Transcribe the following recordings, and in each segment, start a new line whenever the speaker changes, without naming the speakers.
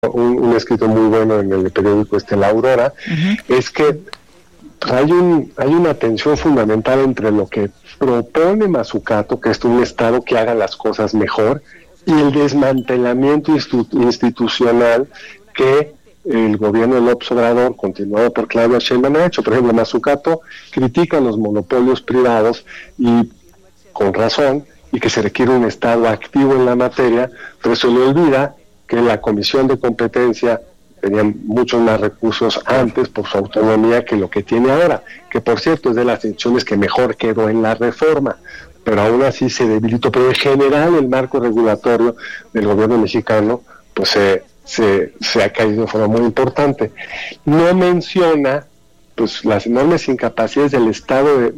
un escrito muy bueno en el periódico La Aurora, es que hay una tensión fundamental entre lo que propone Mazzucato, que es un Estado que haga las cosas mejor, y el desmantelamiento institucional que el gobierno de López Obrador, continuado por Claudia Sheinbaum, ha hecho. Por ejemplo, Mazzucato critica los monopolios privados, y con razón, y que se requiere un Estado activo en la materia, pero se le olvida que la Comisión de Competencia tenía muchos más recursos antes por su autonomía que lo que tiene ahora, que por cierto es de las instituciones que mejor quedó en la reforma, pero aún así se debilitó. Pero en general el marco regulatorio del gobierno mexicano pues se ha caído de forma muy importante. No menciona pues las enormes incapacidades del Estado de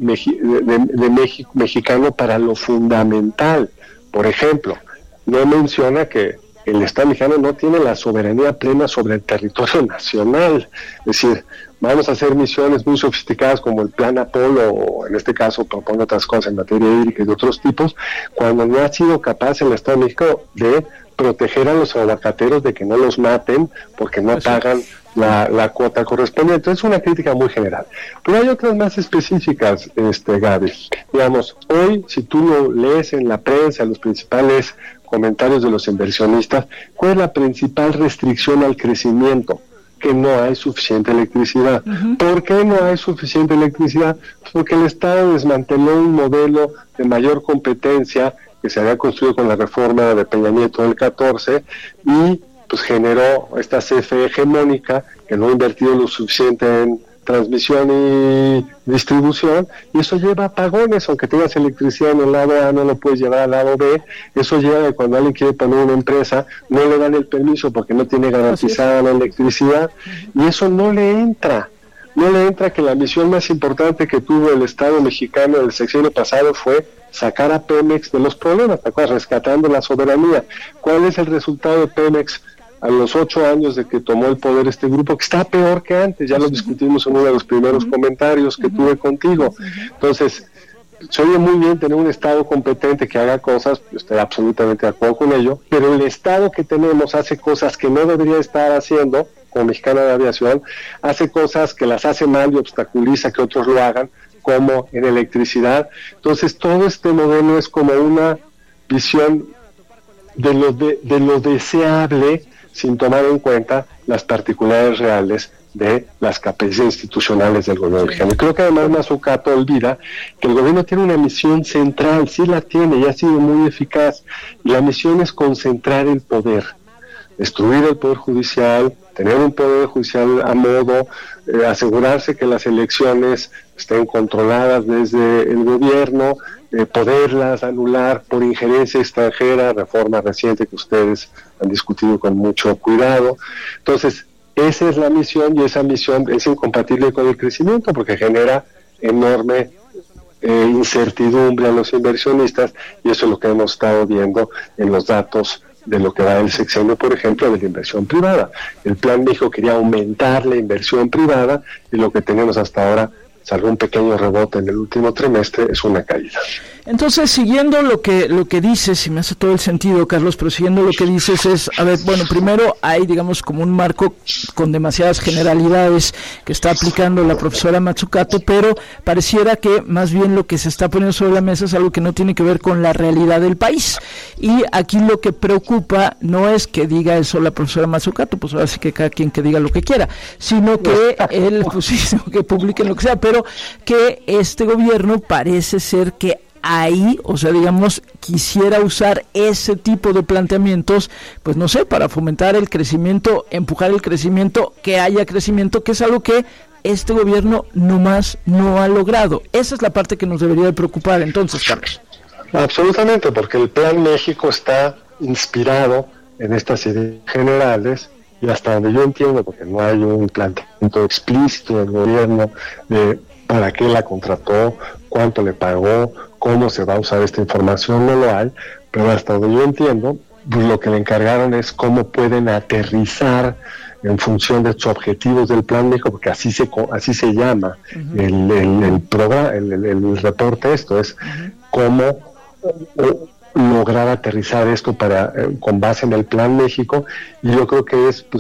México mexicano para lo fundamental. Por ejemplo, no menciona que el Estado mexicano no tiene la soberanía plena sobre el territorio nacional. Es decir, vamos a hacer misiones muy sofisticadas como el Plan Apolo, o en este caso propone otras cosas en materia hídrica y de otros tipos, cuando no ha sido capaz el Estado de México de proteger a los aguacateros de que no los maten porque no pagan la cuota correspondiente. Es una crítica muy general. Pero hay otras más específicas, Gaby. Digamos, hoy, si tú lo lees en la prensa, los principales comentarios de los inversionistas, ¿cuál es la principal restricción al crecimiento? Que no hay suficiente electricidad. ¿Por qué no hay suficiente electricidad? Porque el Estado desmanteló un modelo de mayor competencia que se había construido con la reforma de Peña Nieto del 14 y pues generó esta CFE hegemónica que no ha invertido lo suficiente en transmisión y distribución, y eso lleva a apagones. Aunque tengas electricidad en el lado A, no lo puedes llevar al lado B. Eso lleva a que cuando alguien quiere poner una empresa, no le dan el permiso porque no tiene garantizada la electricidad, y eso no le entra que la misión más importante que tuvo el Estado mexicano el sexenio pasado fue sacar a Pemex de los problemas, ¿te acuerdas? Rescatando la soberanía. ¿Cuál es el resultado de Pemex a los 8 años de que tomó el poder este grupo? Que está peor que antes. Ya lo discutimos en uno de los primeros comentarios que tuve contigo. Entonces, se oye muy bien tener un Estado competente que haga cosas, yo estoy absolutamente de acuerdo con ello, pero el Estado que tenemos hace cosas que no debería estar haciendo, como Mexicana de Aviación, hace cosas que las hace mal y obstaculiza que otros lo hagan, como en electricidad. Entonces, todo este modelo es como una visión de lo deseable, sin tomar en cuenta las particularidades reales de las capacidades institucionales del gobierno mexicano. Creo que además Mazzucato olvida que el gobierno tiene una misión central, sí la tiene y ha sido muy eficaz, y la misión es concentrar el poder, destruir el poder judicial, tener un poder judicial a modo, asegurarse que las elecciones estén controladas desde el gobierno, poderlas anular por injerencia extranjera, reforma reciente que ustedes han discutido con mucho cuidado. Entonces, esa es la misión, y esa misión es incompatible con el crecimiento porque genera enorme incertidumbre a los inversionistas, y eso es lo que hemos estado viendo en los datos de lo que va el sexenio, por ejemplo, de la inversión privada. El Plan México quería aumentar la inversión privada, y lo que tenemos hasta ahora, salvo un pequeño rebote en el último trimestre, es una caída.
Entonces, siguiendo lo que dices, y me hace todo el sentido, Carlos, pero siguiendo lo que dices es, a ver, bueno, primero hay, digamos, como un marco con demasiadas generalidades que está aplicando la profesora Mazzucato, pero pareciera que más bien lo que se está poniendo sobre la mesa es algo que no tiene que ver con la realidad del país. Y aquí lo que preocupa no es que diga eso la profesora Mazzucato, pues ahora sí que cada quien que diga lo que quiera, sino que él, pues sí, que publiquen lo que sea, pero que este gobierno parece ser que ahí, o sea, digamos, quisiera usar ese tipo de planteamientos, pues no sé, para fomentar el crecimiento, empujar el crecimiento, que haya crecimiento, que es algo que este gobierno nomás no ha logrado. Esa es la parte que nos debería de preocupar entonces, Carlos.
Absolutamente, porque el Plan México está inspirado en estas ideas generales, y hasta donde yo entiendo, porque no hay un planteamiento explícito del gobierno de para qué la contrató, cuánto le pagó, cómo se va a usar esta información, no lo hay, pero hasta donde yo entiendo, pues lo que le encargaron es cómo pueden aterrizar en función de sus objetivos del Plan México, porque así se llama el programa, el reporte. Esto es cómo lograr aterrizar esto con base en el Plan México, y yo creo que es pues